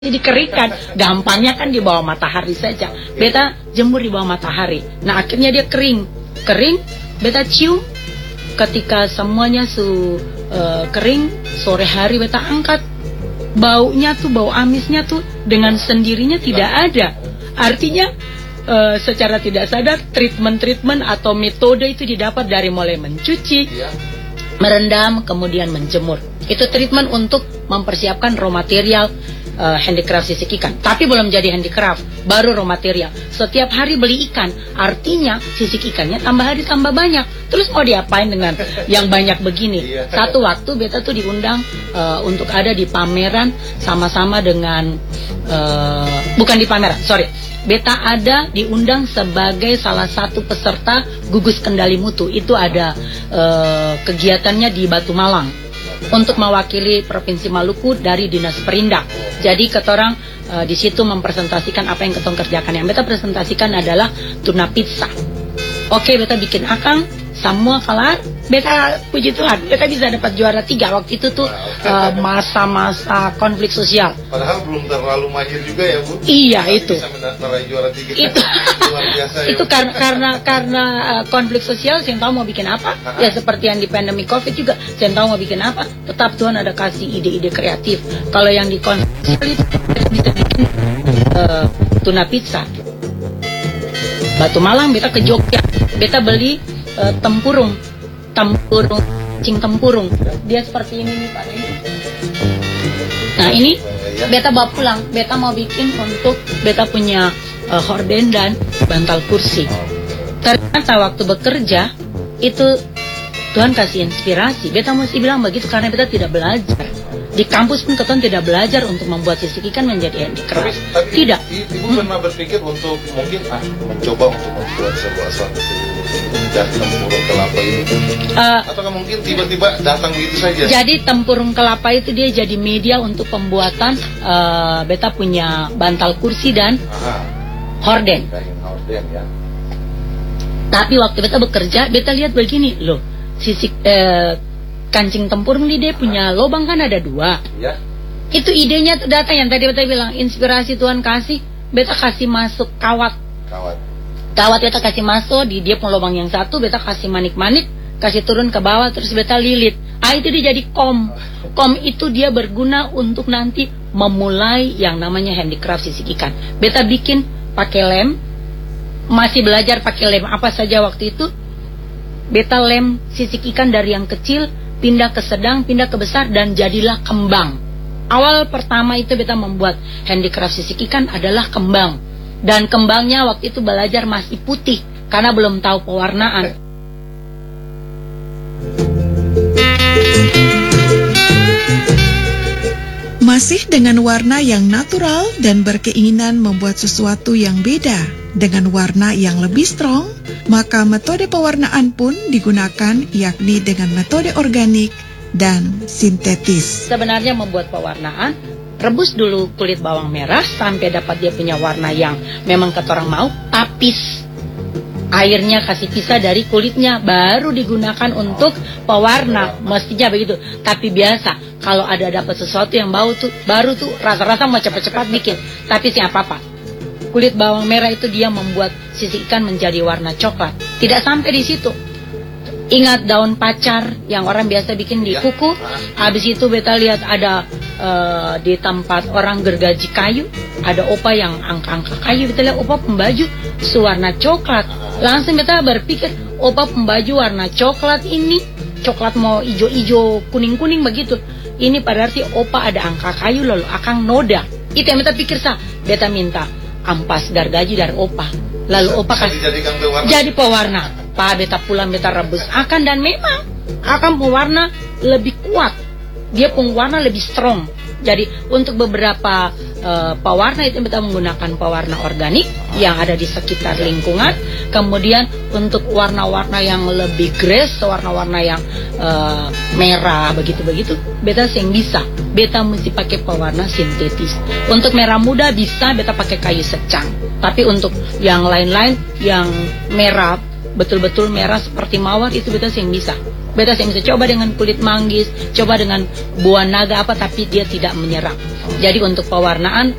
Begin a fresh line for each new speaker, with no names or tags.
dikeringkan, gampangnya kan di bawah matahari saja. Beta jemur di bawah matahari. Nah akhirnya dia kering, beta cium. Ketika semuanya kering, sore hari beta angkat. Baunya tuh, bau amisnya tuh dengan sendirinya tidak ada. Artinya secara tidak sadar treatment atau metode itu didapat dari mulai mencuci, merendam, kemudian menjemur. Itu treatment untuk mempersiapkan raw material handicraft sisik ikan. Tapi belum jadi handicraft, baru raw material. Setiap hari beli ikan, artinya sisik ikannya tambah hari tambah banyak. Terus mau diapain dengan yang banyak begini? Satu waktu beta tuh diundang untuk ada di pameran sama-sama dengan bukan di pameran, sorry. Beta ada diundang sebagai salah satu peserta gugus kendali mutu. Itu ada kegiatannya di Batu Malang untuk mewakili Provinsi Maluku dari Dinas Perindak. Jadi ketorang di situ mempresentasikan apa yang ketong kerjakan. Yang beta presentasikan adalah tuna pizza. Oke, beta bikin akang, semua kelar. Beta puji Tuhan, beta bisa dapat juara 3 waktu itu tuh masa-masa konflik sosial.
Padahal belum terlalu mahir juga ya Bu.
Iya itu.
Bisa meraih juara 3.
Itu
luar biasa ya.
Itu karena konflik sosial. Saya tahu mau bikin apa. Ya seperti yang di pandemi COVID juga. Saya tahu mau bikin apa. Tetap Tuhan ada kasih ide-ide kreatif. Kalau yang di konflik itu bisa bikin tuna pizza. Batu Malang beta ke Jogja. Beta beli tempurung, cing tempurung. Dia seperti ini nih Pak. Nah ini beta bawa pulang. Beta mau bikin untuk beta punya horden dan bantal kursi. Ternyata waktu bekerja itu Tuhan kasih inspirasi. Beta mesti bilang begitu karena beta tidak belajar. Di kampus pun keton tidak belajar untuk membuat sisik ikan menjadi handicraft.
Tapi
tidak.
Ibu pernah berpikir untuk mungkin mencoba untuk membuat sebuah suatu dari tempurung kelapa ini? Atau mungkin tiba-tiba datang begitu saja?
Jadi tempurung kelapa itu dia jadi media untuk pembuatan beta punya bantal kursi dan horden.
Horden ya.
Tapi waktu beta bekerja, beta lihat begini loh, sisik kancing tempurung dia punya lubang kan ada 2.
Ya.
Itu idenya tuh datang yang tadi beta bilang inspirasi Tuhan kasih, beta kasih masuk kawat beta kasih masuk di dia punya lubang yang satu, beta kasih manik-manik, kasih turun ke bawah terus beta lilit. Itu dia jadi kom itu dia berguna untuk nanti memulai yang namanya handicraft sisik ikan. Beta bikin pakai lem, masih belajar pakai lem apa saja waktu itu. Beta lem sisik ikan dari yang kecil pindah ke sedang, pindah ke besar, dan jadilah kembang. Awal pertama itu beta membuat handicraft sisik ikan adalah kembang. Dan kembangnya waktu itu belajar masih putih, karena belum tahu pewarnaan.
Masih dengan warna yang natural dan berkeinginan membuat sesuatu yang beda dengan warna yang lebih strong, maka metode pewarnaan pun digunakan, yakni dengan metode organik dan sintetis.
Sebenarnya membuat pewarnaan, rebus dulu kulit bawang merah sampai dapat dia punya warna yang memang ketorang mau, tapis. Airnya kasih pisah dari kulitnya, baru digunakan untuk pewarna. Mestinya begitu. Tapi biasa, kalau ada dapat sesuatu yang bau tuh, baru tuh rasa-rasa mau cepat-cepat bikin. Tapi siapa apa? Kulit bawang merah itu dia membuat sisik ikan menjadi warna coklat. Tidak sampai di situ. Ingat daun pacar yang orang biasa bikin di kuku? Habis itu beta lihat ada di tempat orang gergaji kayu, ada opa yang angka-angka kayu. Beta lihat opa pembaju warna coklat. Langsung beta berpikir, opa pembaju warna coklat ini, coklat mau ijo-ijo, kuning-kuning begitu. Ini berarti opa ada angka kayu lalu akang noda. Itu yang beta pikir sah. Beta minta ampas gergaji dari opa. Lalu opa kasih jadi pewarna. Pak beta pulang beta rebus akan, dan memang akan pewarna lebih kuat. Dia pewarna lebih strong. Jadi untuk beberapa pewarna itu beta menggunakan pewarna organik yang ada di sekitar lingkungan. Kemudian untuk warna-warna yang lebih grace, warna-warna yang merah begitu-begitu, beta yang bisa. Beta mesti pakai pewarna sintetis. Untuk merah muda bisa beta pakai kayu secang. Tapi untuk yang lain-lain yang merah, betul-betul merah seperti mawar, itu beta yang bisa. Beta saya bisa coba dengan kulit manggis, coba dengan buah naga apa, tapi dia tidak menyerap. Jadi untuk pewarnaan